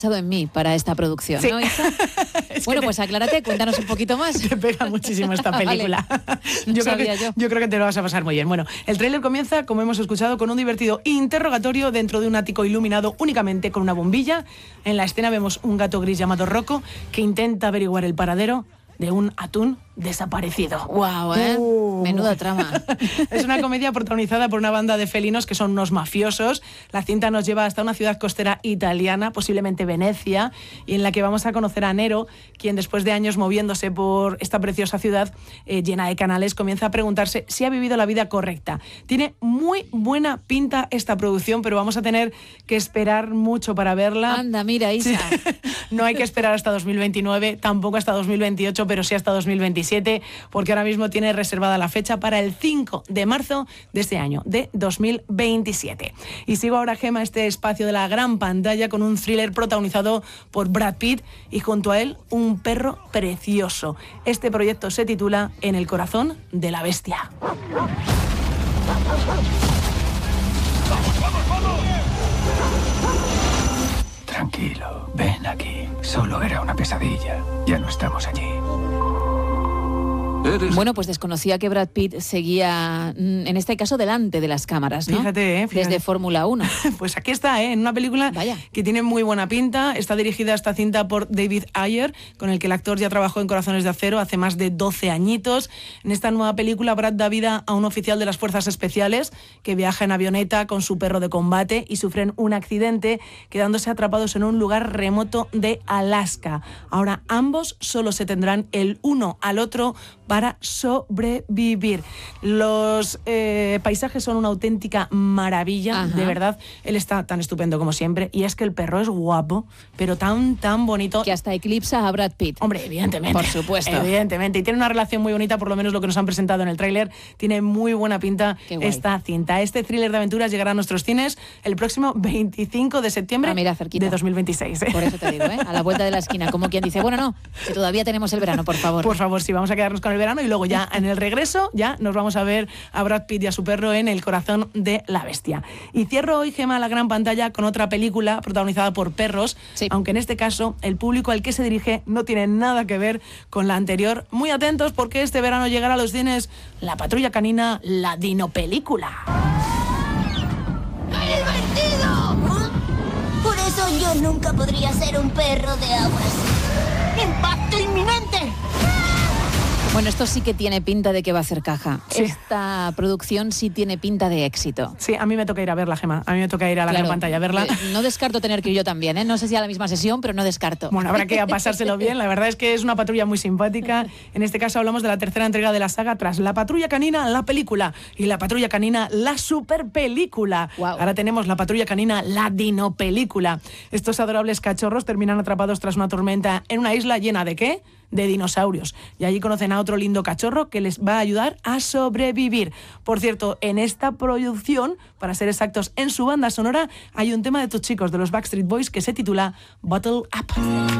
en mí para esta producción, sí. ¿no, Isa? Bueno, pues aclárate, cuéntanos un poquito más. Te pega muchísimo esta película. Vale. Yo creo que te lo vas a pasar muy bien. Bueno, el tráiler comienza, como hemos escuchado, con un divertido interrogatorio dentro de un ático iluminado únicamente con una bombilla. En la escena vemos un gato gris llamado Rocco que intenta averiguar el paradero de un atún desaparecido. ¡Guau! Menuda trama. Es una comedia protagonizada por una banda de felinos que son unos mafiosos. La cinta nos lleva hasta una ciudad costera italiana, posiblemente Venecia, y en la que vamos a conocer a Nero, quien después de años moviéndose por esta preciosa ciudad llena de canales, comienza a preguntarse si ha vivido la vida correcta. Tiene muy buena pinta esta producción, pero vamos a tener que esperar mucho para verla. Anda, mira, Isa. No hay que esperar hasta 2029, tampoco hasta 2028, pero sí hasta 2027, porque ahora mismo tiene reservada la fecha para el 5 de marzo de este año, de 2027. Y sigo ahora, Gema, este espacio de la gran pantalla con un thriller protagonizado por Brad Pitt y junto a él un perro precioso. Este proyecto se titula En el corazón de la bestia. Tranquilo, ven aquí. Solo era una pesadilla. Ya no estamos allí. Bueno, pues desconocía que Brad Pitt seguía, en este caso, delante de las cámaras, ¿no? Fíjate. Desde Fórmula 1. Pues aquí está, en una película que tiene muy buena pinta. Está dirigida esta cinta por David Ayer, con el que el actor ya trabajó en Corazones de Acero hace más de 12 añitos. En esta nueva película, Brad da vida a un oficial de las Fuerzas Especiales que viaja en avioneta con su perro de combate y sufren un accidente, quedándose atrapados en un lugar remoto de Alaska. Ahora ambos solo se tendrán el uno al otro para sobrevivir. Los paisajes son una auténtica maravilla, de verdad. Él está tan estupendo como siempre, y es que el perro es guapo, pero tan bonito. Que hasta eclipsa a Brad Pitt. Hombre, evidentemente. Por supuesto. Evidentemente. Y tiene una relación muy bonita, por lo menos lo que nos han presentado en el tráiler. Tiene muy buena pinta esta cinta. Este thriller de aventuras llegará a nuestros cines el próximo 25 de septiembre de 2026. Por eso te digo, a la vuelta de la esquina. Como quien dice, bueno, no, que todavía tenemos el verano, por favor. Por favor, sí, vamos a quedarnos con el verano y luego ya en el regreso ya nos vamos a ver a Brad Pitt y a su perro en El corazón de la bestia. Y cierro hoy, Gema, la gran pantalla con otra película protagonizada por perros, aunque en este caso el público al que se dirige no tiene nada que ver con la anterior. Muy atentos porque este verano llegará a los cines La Patrulla Canina, la Dinopelícula. ¡Qué divertido! Por eso yo nunca podría ser un perro de aguas. ¡Impacto inminente! Bueno, esto sí que tiene pinta de que va a hacer caja. Sí. Esta producción sí tiene pinta de éxito. Sí, a mí me toca ir a verla, Gema. A mí me toca ir a la gran pantalla a verla. No descarto tener que ir yo también, ¿eh? No sé si a la misma sesión, pero no descarto. Bueno, habrá que pasárselo bien. La verdad es que es una patrulla muy simpática. En este caso hablamos de la tercera entrega de la saga tras La Patrulla Canina, la película, y La Patrulla Canina, la superpelícula. Wow. Ahora tenemos La Patrulla Canina, la Dinopelícula. Estos adorables cachorros terminan atrapados tras una tormenta en una isla llena ¿de qué? De dinosaurios. Y allí conocen a otro lindo cachorro que les va a ayudar a sobrevivir. Por cierto, en esta producción, para ser exactos, en su banda sonora, hay un tema de tus chicos, de los Backstreet Boys, que se titula Bottle Up.